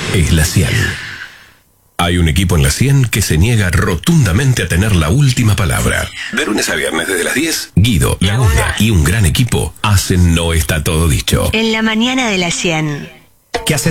es la 100. Hay un equipo en la 100 que se niega rotundamente a tener la última palabra. De lunes a viernes desde las 10, Guido, Laguna y un gran equipo hacen No Está Todo Dicho. En la mañana de la 100. ¿Qué haces?